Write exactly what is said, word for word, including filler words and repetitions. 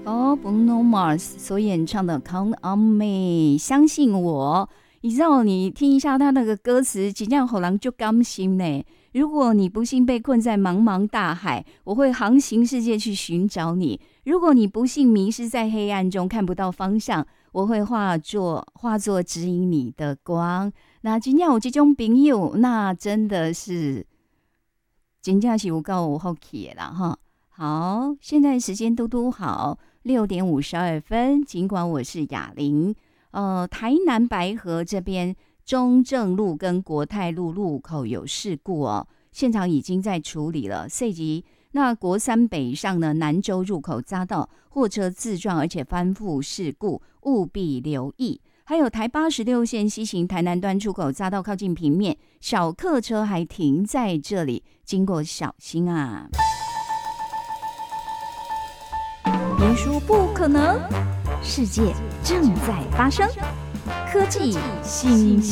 哦 Bruno Mars 所演唱的 Count on Me 相信我，你知道你听一下他那个歌词真的让人就甘心呢。如果你不幸被困在茫茫大海，我会航行世界去寻找你。如果你不幸迷失在黑暗中看不到方向，我会化作化作指引你的光。那真正有这种朋友，那真的是真正是有够有福气的啦哈。好，现在时间都都好，六点五十二分。尽管我是雅玲，呃，台南白河这边中正路跟国泰路路口有事故哦，现场已经在处理了。随即，那国三北上呢，南州入口匝道货车自撞，而且翻覆事故，务必留意。还有台八十六线西行台南端出口匝道靠近平面，小客车还停在这里，经过小心啊。别说不可能，世界正在发生，科技新